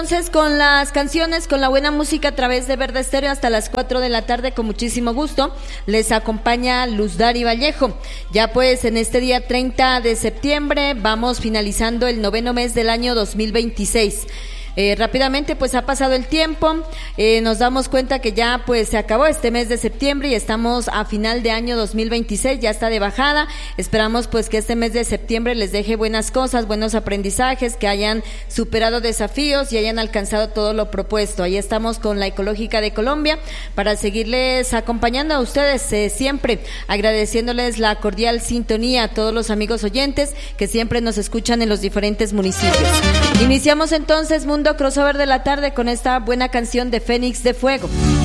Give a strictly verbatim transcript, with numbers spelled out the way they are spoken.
Entonces, con las canciones, con la buena música a través de Verde Estéreo hasta las cuatro de la tarde, con muchísimo gusto, les acompaña Luz Dari Vallejo. Ya pues en este día treinta de septiembre vamos finalizando el noveno mes del año dos mil veintiséis. Eh, rápidamente pues ha pasado el tiempo, eh, nos damos cuenta que ya pues se acabó este mes de septiembre y estamos a final de año dos mil veintiséis, ya está de bajada. Esperamos pues que este mes de septiembre les deje buenas cosas, buenos aprendizajes, que hayan superado desafíos y hayan alcanzado todo lo propuesto. Ahí estamos con la Ecológica de Colombia para seguirles acompañando a ustedes eh, siempre, agradeciéndoles la cordial sintonía a todos los amigos oyentes que siempre nos escuchan en los diferentes municipios. Iniciamos entonces Mundo Crossover de la tarde con esta buena canción de Fénix de Fuego.